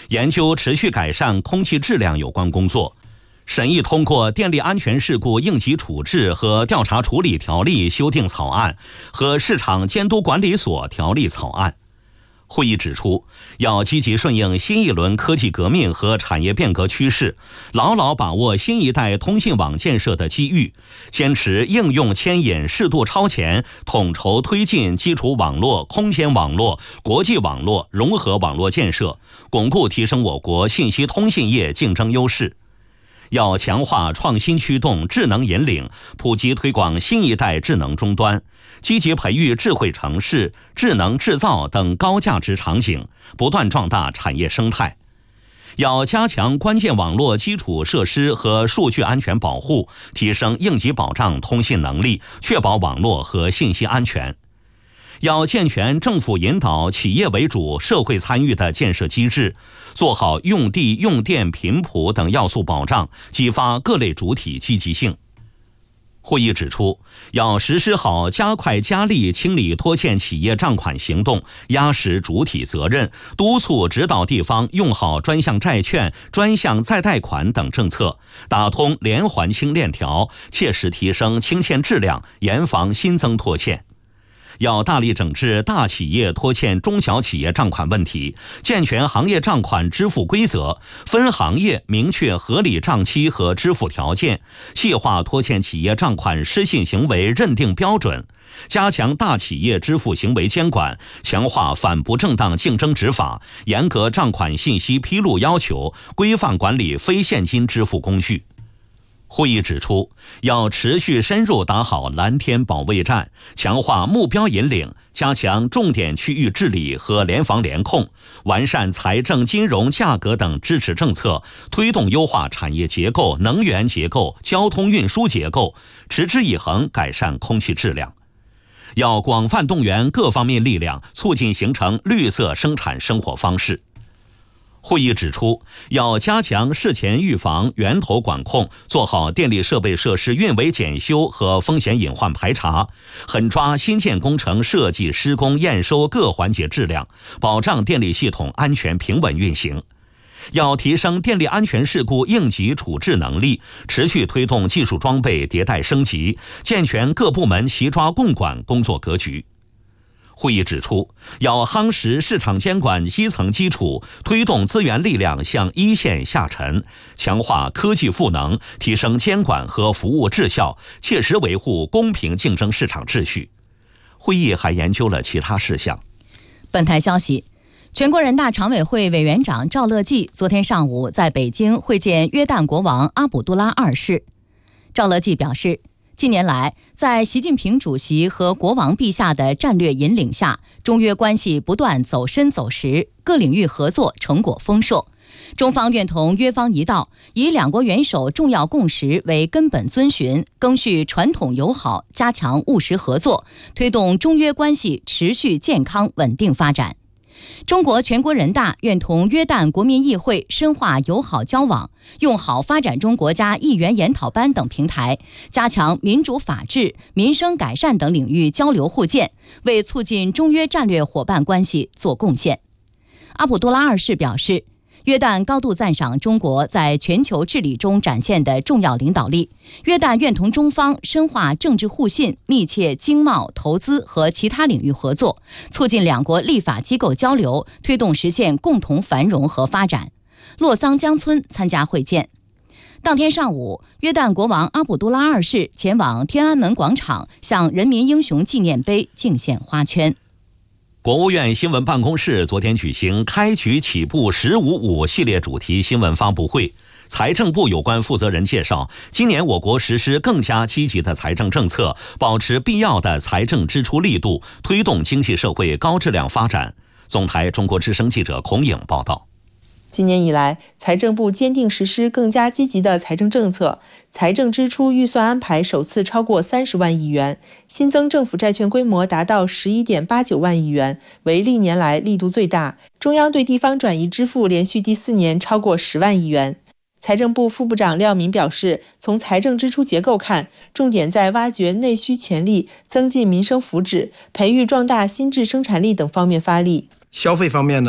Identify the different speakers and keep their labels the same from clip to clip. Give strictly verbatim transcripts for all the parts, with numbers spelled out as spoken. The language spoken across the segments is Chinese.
Speaker 1: 研究持续改善空气质量有关工作，审议通过《电力安全事故应急处置和调查处理条例》修订草案和《市场监督管理所条例》草案。会议指出，要积极顺应新一轮科技革命和产业变革趋势，牢牢把握新一代通信网建设的机遇，坚持应用牵引、适度超前，统筹推进基础网络、空间网络、国际网络、融合网络建设，巩固提升我国信息通信业竞争优势。要强化创新驱动、智能引领，普及推广新一代智能终端，积极培育智慧城市、智能制造等高价值场景，不断壮大产业生态。要加强关键网络基础设施和数据安全保护，提升应急保障通信能力，确保网络和信息安全。要健全政府引导、企业为主、社会参与的建设机制，做好用地、用电、频谱等要素保障，激发各类主体积极性。会议指出，要实施好加快加力清理拖欠企业账款行动，压实主体责任，督促指导地方用好专项债券、专项再贷款等政策，打通连环清链条，切实提升清欠质量，严防新增拖欠。要大力整治大企业拖欠中小企业账款问题，健全行业账款支付规则，分行业明确合理账期和支付条件，细化拖欠企业账款失信行为认定标准，加强大企业支付行为监管，强化反不正当竞争执法，严格账款信息披露要求，规范管理非现金支付工具。会议指出，要持续深入打好蓝天保卫战，强化目标引领，加强重点区域治理和联防联控，完善财政、金融、价格等支持政策，推动优化产业结构、能源结构、交通运输结构，持之以恒改善空气质量。要广泛动员各方面力量，促进形成绿色生产生活方式。会议指出，要加强事前预防、源头管控，做好电力设备设施运维检修和风险隐患排查，狠抓新建工程设计、施工、验收各环节质量，保障电力系统安全平稳运行。要提升电力安全事故应急处置能力，持续推动技术装备迭代升级，健全各部门齐抓共管工作格局。会议指出，要夯实市场监管基层基础，推动资源力量向一线下沉，强化科技赋能，提升监管和服务质效，切实维护公平竞争市场秩序。会议还研究了其他事项。
Speaker 2: 本台消息，全国人大常委会委员长赵乐际昨天上午在北京会见约旦国王阿卜杜拉二世。赵乐际表示，近年来，在习近平主席和国王陛下的战略引领下，中约关系不断走深走实，各领域合作成果丰硕。中方愿同约方一道，以两国元首重要共识为根本遵循，赓续传统友好，加强务实合作，推动中约关系持续健康稳定发展。中国全国人大愿同约旦国民议会深化友好交往，用好发展中国家议员研讨班等平台，加强民主法治、民生改善等领域交流互鉴，为促进中约战略伙伴关系做贡献。阿卜杜拉二世表示，约旦高度赞赏中国在全球治理中展现的重要领导力，约旦愿同中方深化政治互信，密切经贸、投资和其他领域合作，促进两国立法机构交流，推动实现共同繁荣和发展。洛桑江村参加会见。当天上午，约旦国王阿卜杜拉二世前往天安门广场，向人民英雄纪念碑敬献花圈。
Speaker 1: 国务院新闻办公室昨天举行开局起步十五五系列主题新闻发布会，财政部有关负责人介绍，今年我国实施更加积极的财政政策，保持必要的财政支出力度，推动经济社会高质量发展。总台中国之声记者孔颖报道。
Speaker 3: 今年以来，财政部坚定实施更加积极的财政政策，财政支出预算安排首次超过三十万亿元，新增政府债券规模达到十一点八九万亿元，为历年来力度最大。中央对地方转移支付连续第四年超过十万亿元。财政部副部长廖民表示，从财政支出结构看，重点在挖掘内需潜力、增进民生福祉、培育壮大新质生产力等方面发力。
Speaker 4: 消费方面呢，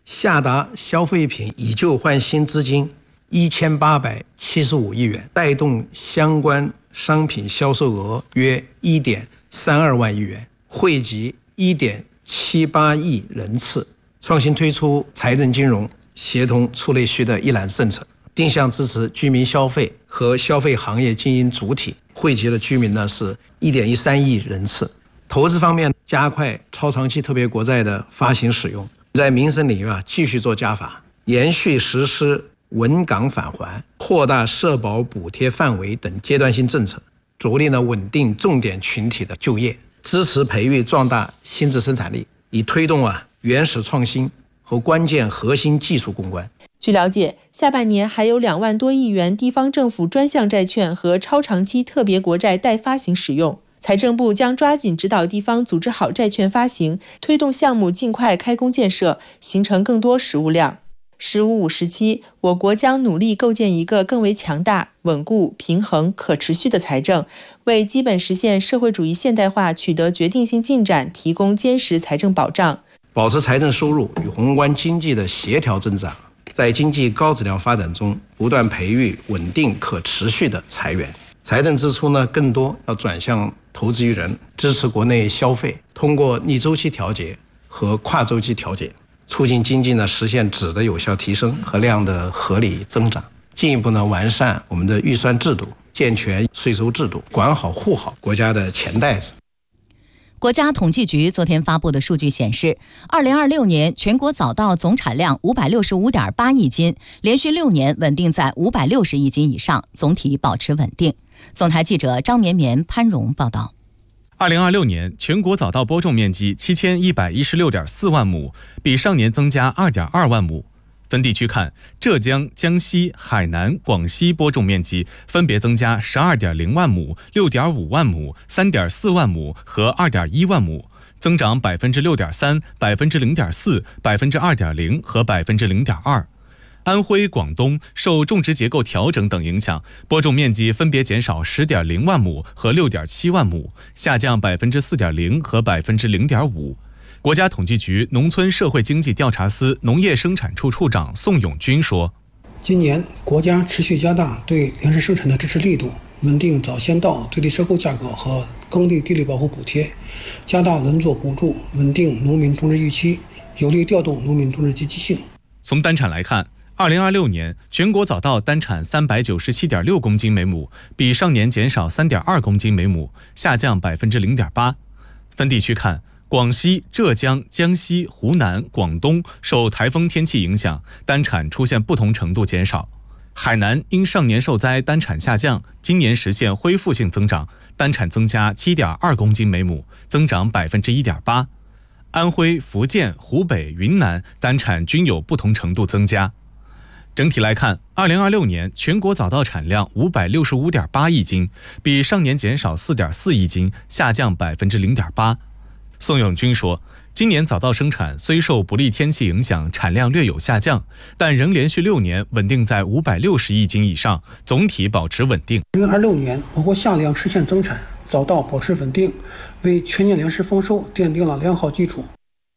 Speaker 4: 下达消费品以旧换新资金一千八百七十五亿元，带动相关商品销售额约一点三二万亿元，惠及一点七八亿人次。创新推出财政金融协同促内需的一揽政策，定向支持居民消费和消费行业经营主体，惠及的居民呢是一点一三亿人次。投资方面，加快超长期特别国债的发行使用，在民生领域啊继续做加法，延续实施稳岗返还、扩大社保补贴范围等阶段性政策，着力呢稳定重点群体的就业，支持培育壮大新质生产力，以推动啊原始创新和关键核心技术攻关。
Speaker 3: 据了解，下半年还有两万多亿元地方政府专项债券和超长期特别国债待发行使用。财政部将抓紧指导地方组织好债券发行，推动项目尽快开工建设，形成更多实物量。十五五时期，我国将努力构建一个更为强大、稳固、平衡、可持续的财政，为基本实现社会主义现代化取得决定性进展提供坚实财政保障。
Speaker 4: 保持财政收入与宏观经济的协调增长，在经济高质量发展中不断培育稳定可持续的财源。财政支出呢，更多要转向投资于人，支持国内消费，通过逆周期调节和跨周期调节，促进经济呢实现质的有效提升和量的合理增长，进一步呢完善我们的预算制度，健全税收制度，管好护好国家的钱袋子。
Speaker 2: 国家统计局昨天发布的数据显示，二零二六年全国早稻总产量五百六十五点八亿斤，连续六年稳定在五百六十亿斤以上，总体保持稳定。总台记者张绵绵、潘荣报道。
Speaker 5: 二零二六年全国早稻播种面积七千一百一十六点四万亩，比上年增加二点二万亩。分地区看，浙江、江西、海南、广西播种面积分别增加十二点零万亩、六点五万亩、三点四万亩和二点一万亩，增长百分之六点三、百分之零点四、百分之二点零和百分之零点二。安徽、广东受种植结构调整等影响，播种面积分别减少十点零万亩和六点七万亩，下降百分之四点零和百分之零点五。国家统计局农村社会经济调查司农业生产处处长宋永军说：“
Speaker 6: 今年国家持续加大对粮食生产的支持力度，稳定早先稻最低收购价格和耕地地力保护补贴，加大轮作补助，稳定农民种植预期，有力调动农民种植积极性。”
Speaker 5: 从单产来看，二零二六年全国早稻单产三百九十七点六公斤每亩，比上年减少三点二公斤每亩，下降百分之零点八。分地区看，广西、浙江、江西、湖南、广东受台风天气影响，单产出现不同程度减少。海南因上年受灾单产下降，今年实现恢复性增长，单产增加七点二公斤每亩，增长百分之一点八。安徽、福建、湖北、云南单产均有不同程度增加。整体来看，二零二六年全国早稻产量五百六十五点八亿斤，比上年减少四点四亿斤，下降百分之零点八。宋永军说，今年早稻生产虽受不利天气影响，产量略有下降，但仍连续六年稳定在五百六十亿斤以上，总体保持稳定。
Speaker 6: 二零二六年我国夏粮实现增产，早稻保持稳定，为全年粮食丰收奠定了良好基础。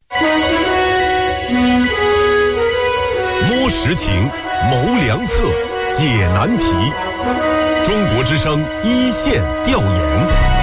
Speaker 7: 摸实情，谋良策，解难题。中国之声一线调研。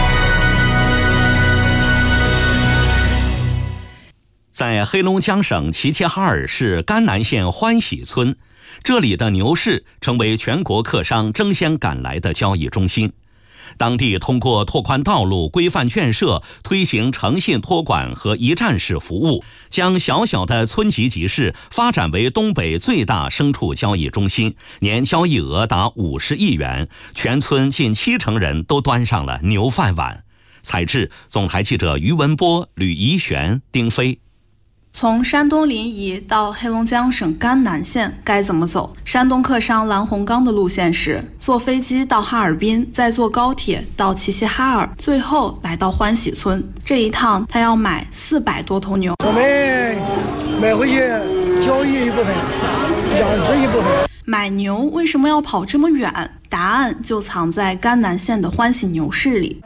Speaker 1: 在黑龙江省齐齐哈尔市甘南县欢喜村，这里的牛市成为全国客商争先赶来的交易中心。当地通过拓宽道路、规范圈舍、推行诚信托管和一站式服务，将小小的村级集市发展为东北最大牲畜交易中心，年交易额达五十亿元，全村近七成人都端上了牛饭碗。采制总台记者于文波、吕怡璇、丁飞。
Speaker 8: 从山东临沂到黑龙江省甘南县该怎么走？山东客商蓝洪刚的路线是坐飞机到哈尔滨，再坐高铁到齐齐哈尔，最后来到欢喜村。这一趟他要买四百多头牛。
Speaker 9: 我们买回去交易一部分，养殖一部分。
Speaker 8: 买牛为什么要跑这么远？答案就藏在甘南县的欢喜牛市里。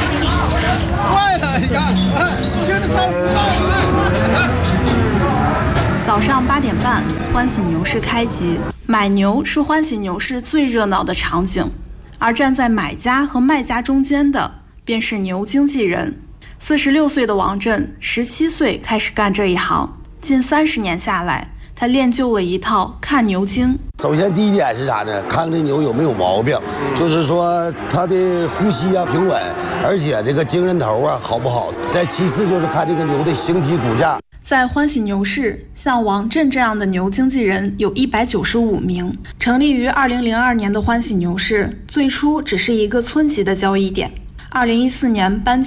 Speaker 9: 快了，你看，现在超
Speaker 8: 早上八点半，欢喜牛市开集。买牛是欢喜牛市最热闹的场景，而站在买家和卖家中间的，便是牛经纪人。四十六岁的王震，十七岁开始干这一行，近三十年下来，他练就了一套看牛经。
Speaker 10: 首先第一点是啥呢？看这牛有没有毛病，就是说它的呼吸啊平稳，而且这个精神头啊好不好。再其次就是看这个牛的形体骨架。
Speaker 8: 在欢喜牛市，像王震这样的牛经纪人有一百九十五名。成立于二零零二年的欢喜牛市，最初只是一个村级的交易点。二零一四年搬